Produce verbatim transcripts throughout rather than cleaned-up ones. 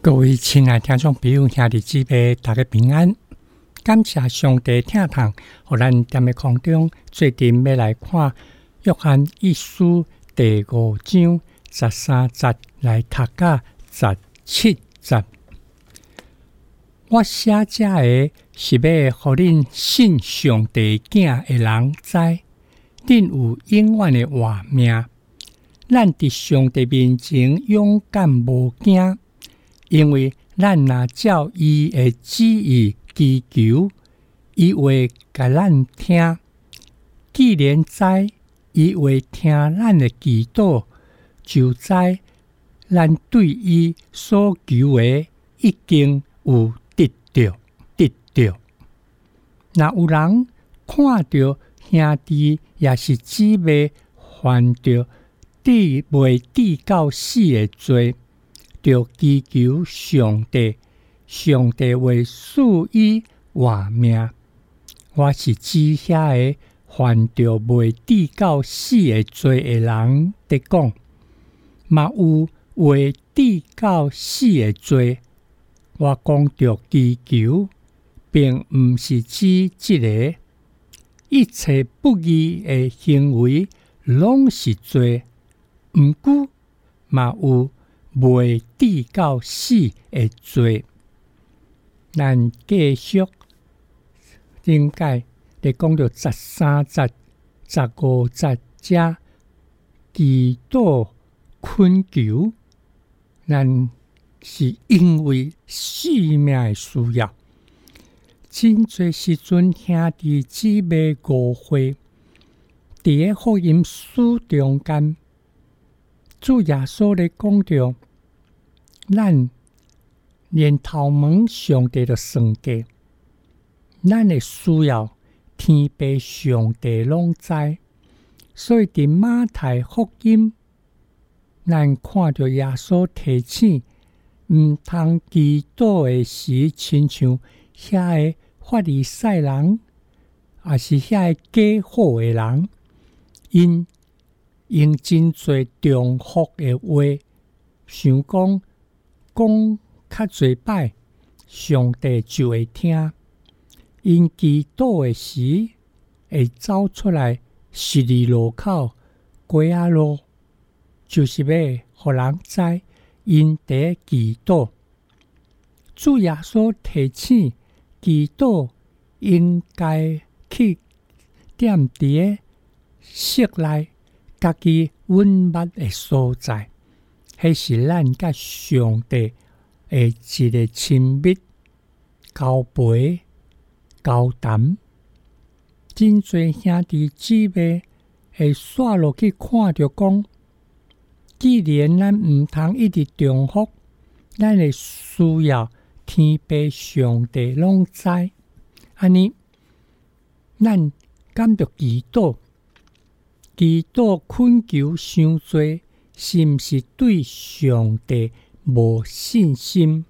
各位亲爱的听众朋友、兄弟姊妹，大家平安！感谢上帝疼痛，互咱踮咧空中，最近要来看约翰一书第五章十三节来读到十七节。我写这个是要互恁信上帝囝的人知，恁有永远的活命。咱伫上帝面前勇敢无惊。因为咱若照伊的旨意祈求，伊会甲咱听。既然知伊会听咱的祈祷，就知咱对伊所求的已经有得到，得到。若有人看到兄弟也是姊妹犯着抵未抵到死的罪，就祈求上帝，上帝会赐伊活命。我是指遐个犯着未抵到死的罪的人在讲，嘛有未抵到死的罪。我讲着祈求，并毋是指即个一切不义的行为拢是罪，毋过嘛有未抵到死的罪。咱继续顶解咧讲到十三节、十五节遮祈祷恳求，咱是因为生命的需要。真侪时阵，兄弟姊妹误会，伫咧福音书中间，主耶稣咧讲着，咱连头毛上帝都算计，咱的需要天父上帝拢知。所以伫马太福音，咱看着耶稣提醒，毋通祈祷的时，亲像遐个法利赛人，也是遐个假好的人，因用真侪重复的话，想讲讲较侪摆，上帝就会听。因祈祷的时，会走出来十字路口、街仔路，就是要互人知因伫祈祷。主耶稣提醒，祈祷应该去踮伫个室内，家己稳密的所在，迄是咱甲上帝的一个亲密交陪交谈。真侪兄弟姊妹会煞落去看着讲，既然咱毋通一直重复，咱的需要天父上帝拢知，安尼咱敢着祈祷，祈祷恳求伤多，是毋是对上帝无信心？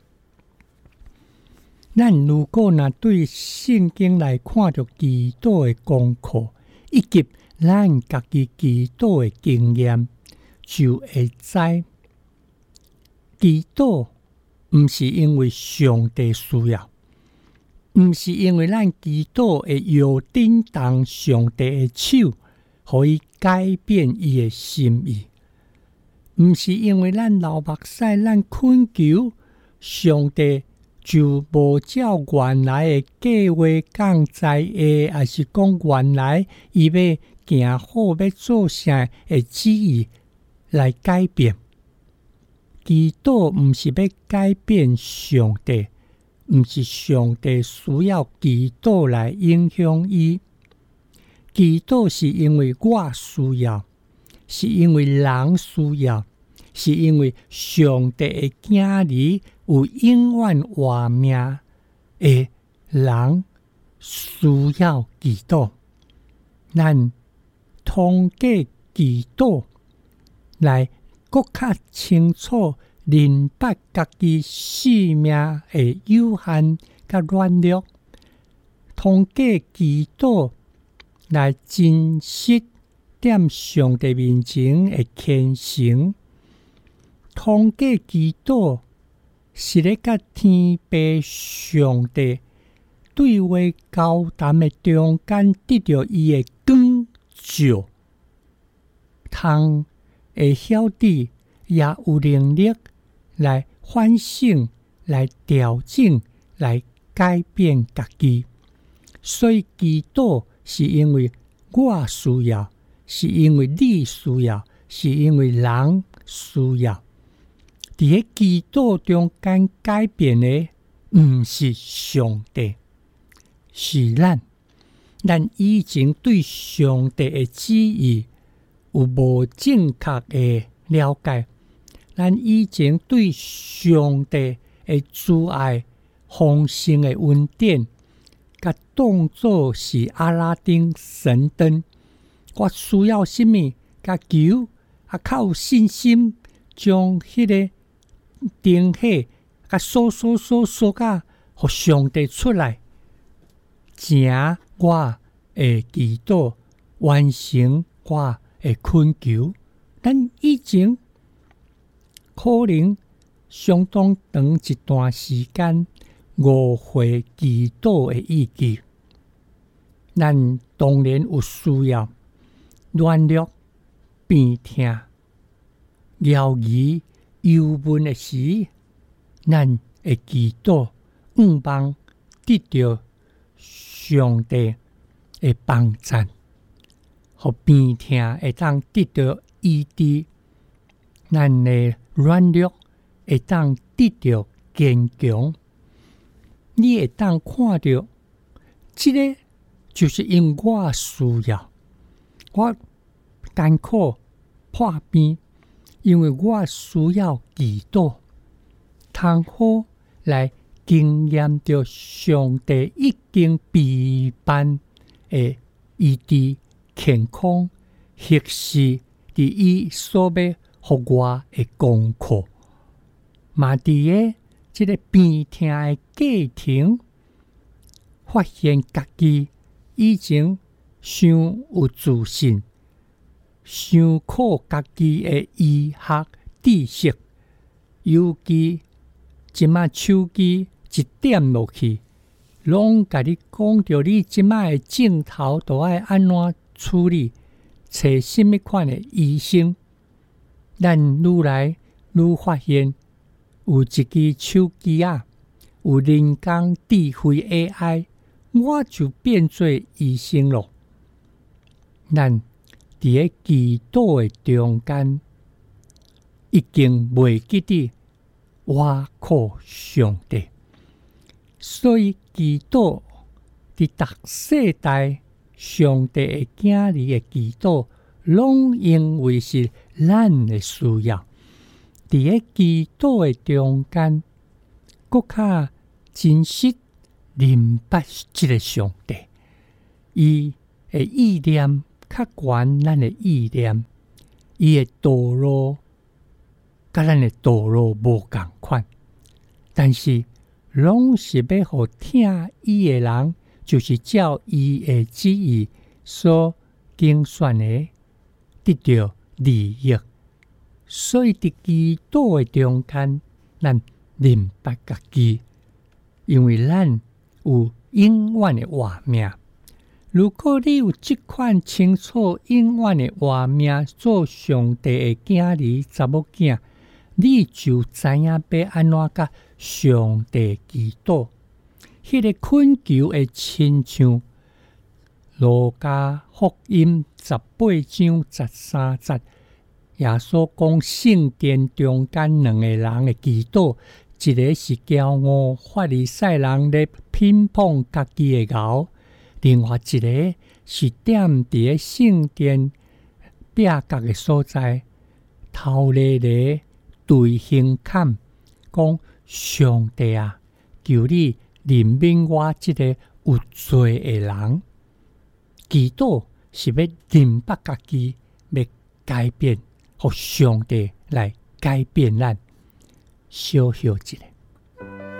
咱如果若对圣经来看着祈祷的功课，以及咱家己祈祷的经验，就会知祈祷毋是因为上帝需要，毋是因为咱祈祷会摇叮当上帝的手，互伊改变伊的心意。毋是因为咱流目屎，咱恳求上帝就无照原来的计划讲在下，还是讲原来伊要行好要做啥的旨意来改变。祈祷毋是要改变上帝，毋是上帝需要祈祷来影响伊。祈祷是因为我需要，是因为人需要，是因为上帝的囝儿有永远活命的人需要祈祷。咱通过祈祷来更较清楚明白家己生命的有限甲软弱，通过祈祷来真实踮上帝面前的虔诚，通过祈祷是咧甲天父上帝对话交谈的中间得到伊的光照，通会晓得也有能力来反省、来调整、来改变家己。所以祈祷是因为我需要，是因为你需要，是因为人需要。伫个祈祷中间改变的，毋是上帝，是咱。咱以前对上帝的旨意有无正确的了解，咱以前对上帝的慈爱、丰盛的恩典，甲当作是阿拉丁神灯。我需要什么，甲求，啊较有信心，将迄个灯火甲扫扫扫扫甲，互上帝出来，成我的祈祷，完成我的恳求。咱以前可能相当长一段时间误会祈祷的意义。咱当然有需要软弱、病痛、疗愈、忧闷的时，咱会祈祷，仰望得到上帝的帮助，互病痛会当得到医治，咱的软弱会当得到坚强。你会当看到，这个就是因我需要，我艰苦破病，因为我需要祈祷，通好来经验到上帝已经备办的医治、健康、或是伫伊所要互我的功课，嘛伫个这个病痛的过程，发现家己以前伤有自信，伤靠家己的医学知识，尤其即马手机一点落去，拢甲你讲着你即马的镜头都爱安怎处理，找什么款的医生。咱愈来愈发现，有一支手机啊，有人工智慧 A I， 我就变做医生咯。咱伫个祈祷的中间，已经袂记得我靠上帝，所以祈祷伫逐世代，上帝的囝儿的祈祷，拢因为是咱的需要。伫个祈祷的中间，搁较真实明白即个上帝，伊的意念较悬咱的意念，伊的道路甲咱的道路无共款，但是拢是要互听伊的人，就是照伊的旨意所经选的，得到利益。所以伫祈祷的中间，咱明白家己，因为咱有永远的活命。如果你有这款清楚永远的活命，做上帝的囝儿查某囝，你就知影要安怎甲上帝祈祷。迄个恳求会亲像路加福音十八章十三节，耶稣讲圣殿中间两个人的祈祷，一个是骄傲法利赛人咧品捧家己的牛，另外一个是踮伫个圣殿壁角的所在，头咧咧对胸坎，讲上帝啊，求你怜悯我这个有罪的人。祈祷是要明白家己，要改变，互上帝来改变咱。小小一个。